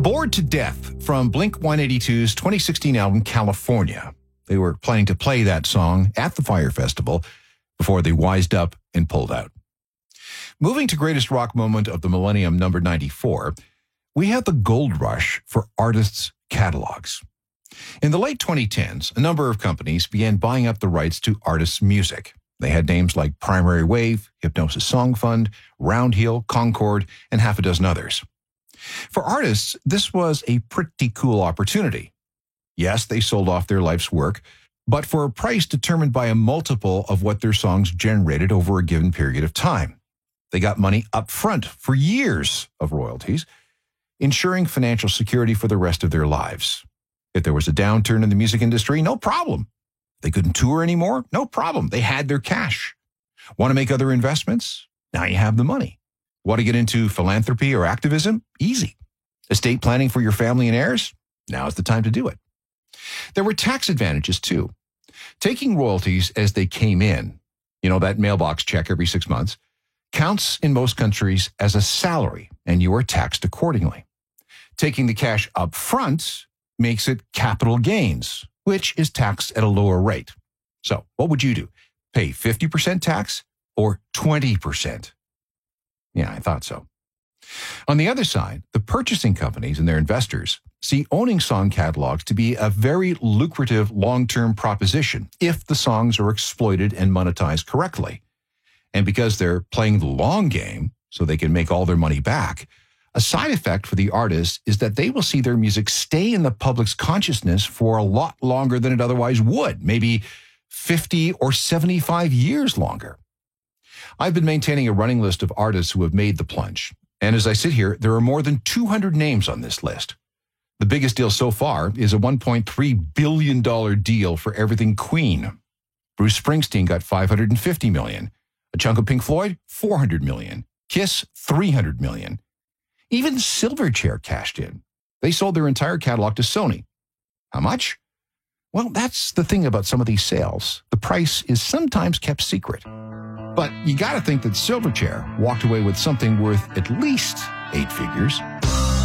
Bored to Death from Blink-182's 2016 album, California. They were planning to play that song at the Fire Festival before they wised up and pulled out. Moving to greatest rock moment of the millennium, number 94, we have the gold rush for artists' catalogs. In the late 2010s, a number of companies began buying up the rights to artists' music. They had names like Primary Wave, Hypnosis Song Fund, Roundhill, Concord, and half a dozen others. For artists, this was a pretty cool opportunity. Yes, they sold off their life's work, but for a price determined by a multiple of what their songs generated over a given period of time. They got money up front for years of royalties, ensuring financial security for the rest of their lives. If there was a downturn in the music industry, no problem. They couldn't tour anymore? No problem. They had their cash. Want to make other investments? Now you have the money. Want to get into philanthropy or activism? Easy. Estate planning for your family and heirs? Now's the time to do it. There were tax advantages too. Taking royalties as they came in, that mailbox check every 6 months, counts in most countries as a salary, and you are taxed accordingly. Taking the cash up front makes it capital gains, which is taxed at a lower rate. So what would you do? Pay 50% tax or 20%? Yeah, I thought so. On the other side, the purchasing companies and their investors see owning song catalogs to be a very lucrative long-term proposition if the songs are exploited and monetized correctly. And because they're playing the long game so they can make all their money back, a side effect for the artists is that they will see their music stay in the public's consciousness for a lot longer than it otherwise would, maybe 50 or 75 years longer. I've been maintaining a running list of artists who have made the plunge. And as I sit here, there are more than 200 names on this list. The biggest deal so far is a $1.3 billion deal for everything Queen. Bruce Springsteen got $550 million. A chunk of Pink Floyd, $400 million. Kiss, $300 million. Even Silverchair cashed in. They sold their entire catalog to Sony. How much? Well, that's the thing about some of these sales. The price is sometimes kept secret. But you got to think that Silverchair walked away with something worth at least 8 figures.